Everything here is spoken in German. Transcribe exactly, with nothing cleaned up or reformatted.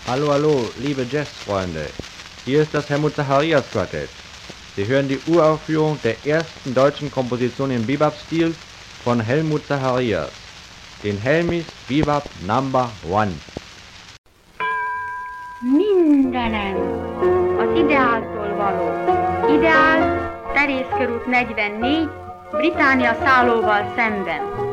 Hallo, hallo, liebe Jazzfreunde. Hier ist das Helmut Zacharias Quartett. Sie hören die Uraufführung der ersten deutschen Komposition im Bebop-Stil von Helmut Zacharias, den Helmis Bebop Number One. Mindenem az ideáltól való. Ideál, Terészkörút negyvennégy, Britannia szállóval szemben.